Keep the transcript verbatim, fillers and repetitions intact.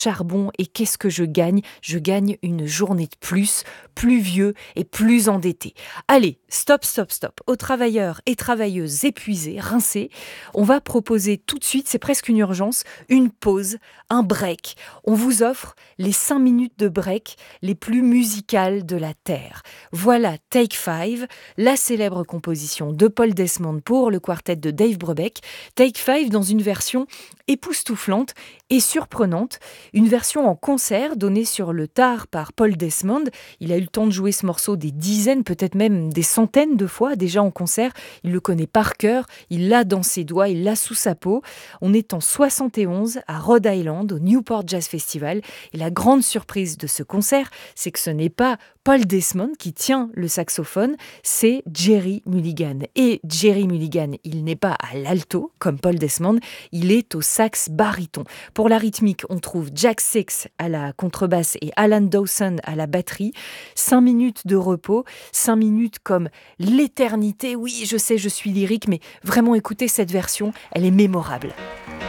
charbon et qu'est-ce que je gagne? Je gagne une journée de plus, plus vieux et plus endetté. Allez, stop, stop, stop. Aux travailleurs et travailleuses épuisés, rincés, on va proposer tout de suite, c'est presque une urgence, une pause, un break. On vous offre les cinq minutes de break les plus musicales de la Terre. Voilà Take Five, la célèbre composition de Paul Desmond pour le quartet de Dave Brubeck. Take Five dans une version époustouflante et surprenante, une version en concert donnée sur le tard par Paul Desmond. Il a eu le temps de jouer ce morceau des dizaines, peut-être même des centaines de fois déjà en concert. Il le connaît par cœur, il l'a dans ses doigts, il l'a sous sa peau. On est en soixante et onze à Rhode Island, au Newport Jazz Festival. Et la grande surprise de ce concert, c'est que ce n'est pas Paul Desmond qui tient le saxophone, c'est Gerry Mulligan. Et Gerry Mulligan, il n'est pas à l'alto comme Paul Desmond, il est au sax baryton. Pour la rythmique, on trouve Jack Six à la contrebasse et Alan Dawson à la batterie. Cinq minutes de repos, cinq minutes comme l'éternité. Oui, je sais, je suis lyrique, mais vraiment écoutez cette version, elle est mémorable.